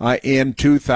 in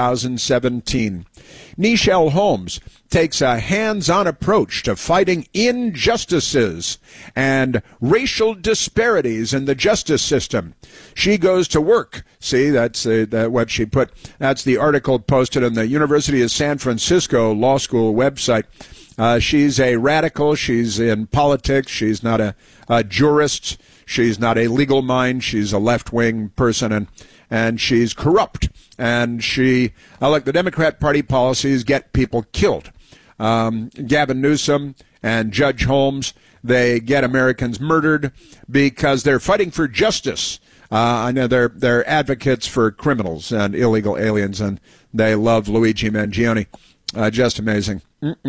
2017. Nichelle Holmes takes a hands-on approach to fighting injustices and racial disparities in the justice system. She goes to work. See, that's what she put. That's the article posted on the University of San Francisco Law School website. She's a radical. She's in politics. She's not a jurist. She's not a legal mind. She's a left-wing person, and she's corrupt. And like the Democrat Party policies get people killed. Gavin Newsom and Judge Holmes, they get Americans murdered because they're fighting for justice. I know they're advocates for criminals and illegal aliens, and they love Luigi Mangione. Just amazing.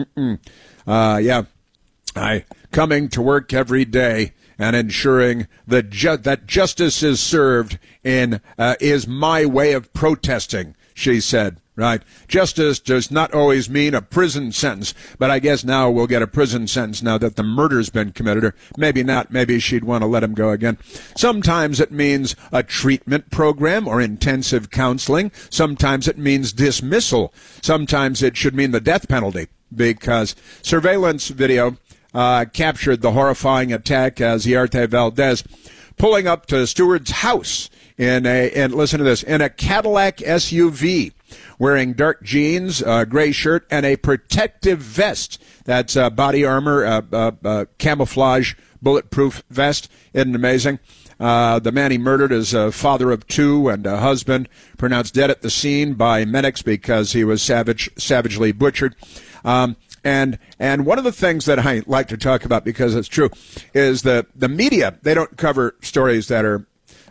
Yeah, coming to work every day and ensuring that justice is served is my way of protesting, she said. Right. Justice does not always mean a prison sentence, but I guess now we'll get a prison sentence now that the murder's been committed, or maybe not. Maybe she'd want to let him go again. Sometimes it means a treatment program or intensive counseling. Sometimes it means dismissal. Sometimes it should mean the death penalty, because surveillance video captured the horrifying attack as Yarte Valdez pulling up to Stewart's house and listen to this, in a Cadillac SUV, wearing dark jeans, a gray shirt, and a protective vest. That's body armor, camouflage, bulletproof vest. Isn't it amazing? The man he murdered is a father of two and a husband, pronounced dead at the scene by medics because he was savagely butchered. And one of the things that I like to talk about, because it's true, is the media, they don't cover stories that are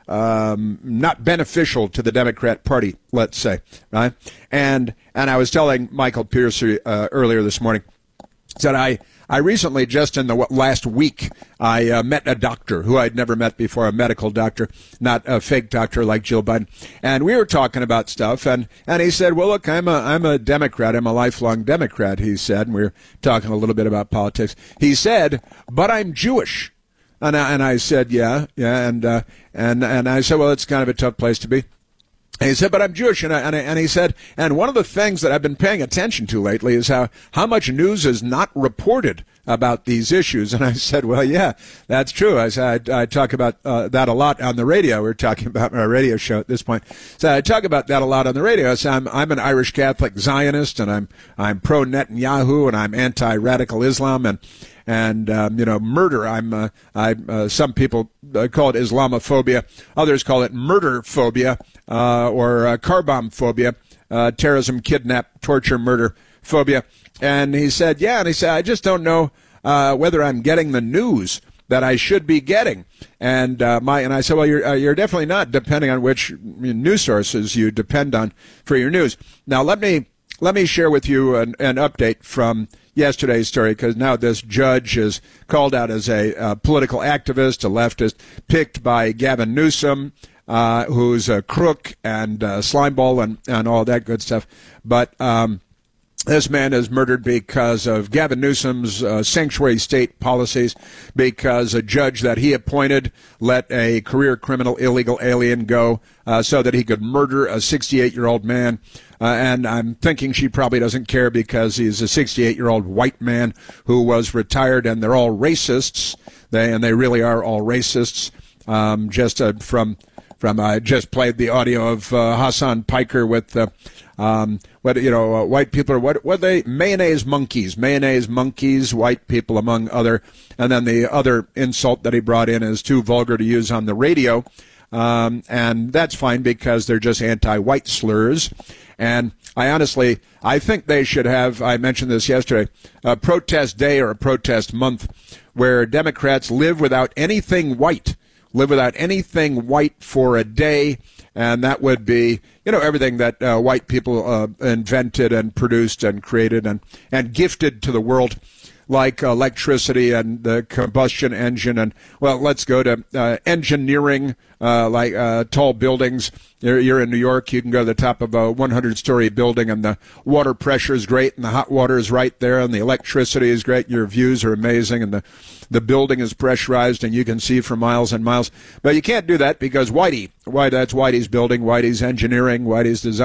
not beneficial to the Democrat Party, let's say, right? And I was telling Michael Pierce earlier this morning that I recently, just in the last week, I met a doctor who I'd never met before, a medical doctor, not a fake doctor like Jill Biden. And we were talking about stuff, and he said, well, look, I'm a Democrat. I'm a lifelong Democrat, he said. And we were talking a little bit about politics. He said, but I'm Jewish. And I said, yeah, and I said, well, it's kind of a tough place to be. And he said, but I'm Jewish, and he said, and one of the things that I've been paying attention to lately is how much news is not reported about these issues. And I said, well, yeah, that's true. I said, I talk about that a lot on the radio. We're talking about my radio show at this point. So I talk about that a lot on the radio. So I'm an Irish Catholic Zionist, and I'm pro Netanyahu, and I'm anti-radical Islam, and murder. Some people call it Islamophobia. Others call it murder phobia, or car bomb phobia, terrorism, kidnap, torture, murder phobia. And he said, I just don't know whether I'm getting the news that I should be getting. And I said, well, you're definitely not, depending on which news sources you depend on for your news. Now, let me share with you an update from yesterday's story, because now this judge is called out as a political activist, a leftist, picked by Gavin Newsom, who's a crook and slimeball and all that good stuff. But this man is murdered because of Gavin Newsom's sanctuary state policies, because a judge that he appointed let a career criminal illegal alien go so that he could murder a 68-year-old man. And I'm thinking she probably doesn't care, because he's a 68-year-old white man who was retired, and they're all racists. They really are all racists. I just played the audio of Hassan Piker with white people are what are they? Mayonnaise monkeys, white people among other. And then the other insult that he brought in is too vulgar to use on the radio. And that's fine, because they're just anti-white slurs. And I think they should have, I mentioned this yesterday, a protest day or a protest month where Democrats live without anything white for a day. And that would be, everything that white people invented and produced and created and gifted to the world, like electricity and the combustion engine. And, well, let's go to engineering, like tall buildings. You're in New York, you can go to the top of a 100-story building, and the water pressure is great, and the hot water is right there, and the electricity is great, your views are amazing, and the building is pressurized, and you can see for miles and miles. But you can't do that because that's Whitey's building, Whitey's engineering, Whitey's design.